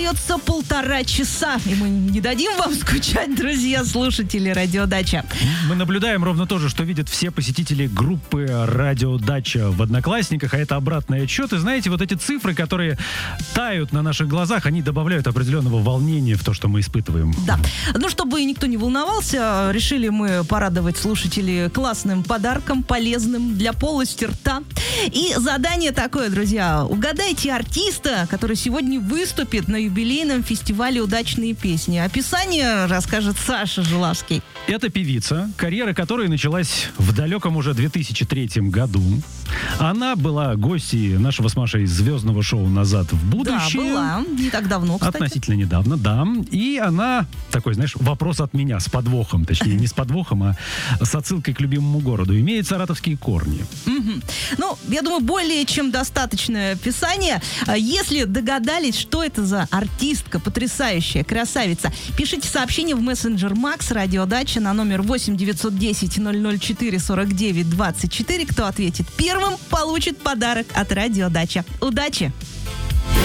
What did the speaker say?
Остается 1,5 часа, и мы не дадим вам скучать, друзья, слушатели Радио Дача. Мы наблюдаем ровно то же, что видят все посетители группы Радио Дача в Одноклассниках, а это обратный отсчет. И знаете, вот эти цифры, которые тают на наших глазах, они добавляют определенного волнения в то, что мы испытываем. Да. Ну, чтобы никто не волновался, решили мы порадовать слушателей классным подарком, полезным для полости рта. И задание такое, друзья. Угадайте артиста, который сегодня выступит на юбилейном фестивале «Удачные песни». Описание расскажет Саша Жилавский. Это певица, карьера которой началась в далеком уже 2003 году. Она была гостьей нашего с Машей звездного шоу «Назад в будущее». Да, была. Не так давно, кстати. Относительно недавно, да. И она, такой, знаешь, вопрос от меня, с подвохом. Точнее, не с подвохом, а с отсылкой к любимому городу. Имеет саратовские корни. Ну, я думаю, более чем достаточное описание. Если догадались, что это за артистка, потрясающая, красавица, пишите сообщение в мессенджер Макс Радио Дача на номер 8 910 004 49 24. Кто ответит первым, получит подарок от Радио Дача. Удачи!